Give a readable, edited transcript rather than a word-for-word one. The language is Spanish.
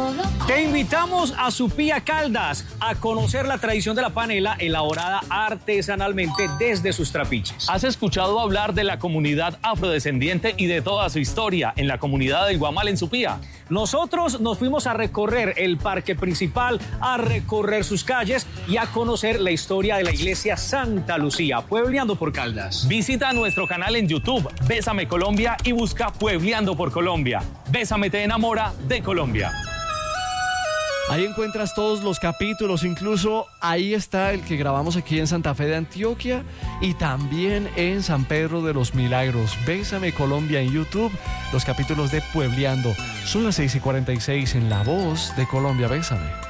Te invitamos a Supía Caldas a conocer la tradición de la panela elaborada artesanalmente desde sus trapiches. ¿Has escuchado hablar de la comunidad afrodescendiente y de toda su historia en la comunidad del Guamal en Supía? Nosotros nos fuimos a recorrer el parque principal, a recorrer sus calles y a conocer la historia de la iglesia Santa Lucía, Puebleando por Caldas. Visita nuestro canal en YouTube, Bésame Colombia, y busca Puebleando por Colombia. Bésame te enamora de Colombia. Ahí encuentras todos los capítulos, incluso ahí está el que grabamos aquí en Santa Fe de Antioquia y también en San Pedro de los Milagros. Bésame Colombia en YouTube, los capítulos de Puebleando. Son las 6:46 en La Voz de Colombia. Bésame.